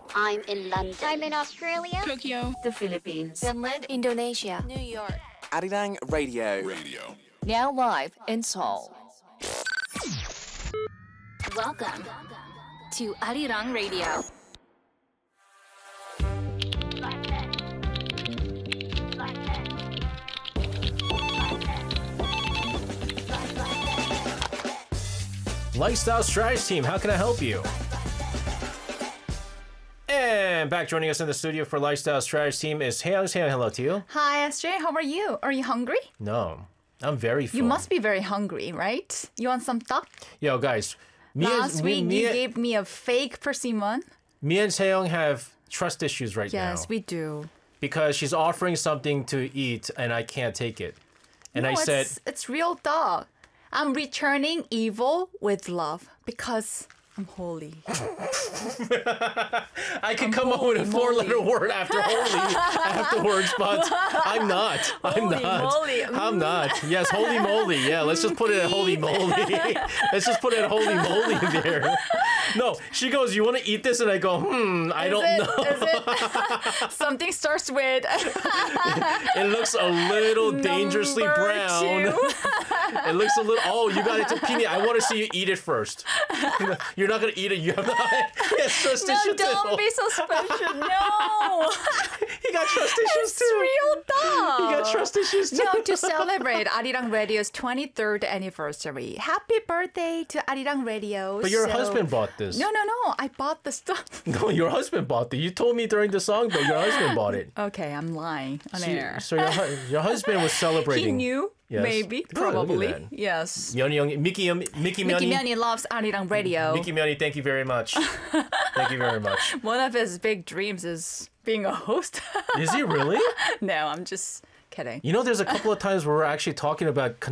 I'm in London. I'm in Australia. Tokyo. The Philippines. Finland. Indonesia. New York. Arirang Radio. Now live in Seoul. Welcome to Arirang Radio. Lifestyle Strategy Team, how can I help you? And back joining us in the studio for Lifestyle Strategy Team is Hayoung. Say hello to you. Hi, SJ. How are you? Are you hungry? No, I'm very full. You must be very hungry, right? You want some stuff? Yo, guys. Last week you gave me a fake persimmon. Me and Hayoung have trust issues right now. Yes, we do. Because she's offering something to eat and I can't take it. And No, I said, it's real dog. I'm returning evil with love because I'm holy. I could come up with a four-letter word after holy afterwards, but I'm not. Holy moly. I'm not. Yes, holy moly. Yeah, let's just put it at holy moly. Let's just put it at holy moly there. No, she goes, you want to eat this? And I go, I don't know. Is it? Something starts with... It looks a little dangerously brown. It looks a little... Oh, you got it to Pini. I want to see you eat it first. You're not going to eat it. You have not... Yes, trust No, issues don't too. be suspicious. No. He got trust issues It's too. real dog. He got trust issues too. No, to celebrate Arirang Radio's 23rd anniversary. Happy birthday to Arirang Radio. But your husband bought this. No. I bought the stuff. No, your husband bought it. You told me during the song, though, your husband bought it. Okay, I'm lying on air. So your husband was celebrating. He knew, Yes. maybe, Oh, look at probably. that. Yes. Mickey Mickey Myoni. Myoni loves Arirang Radio. Mickey Myoni, thank you very much. Thank you very much. One of his big dreams is being a host. Is he really? No, I'm just kidding. You know, there's a couple of times where we're actually talking about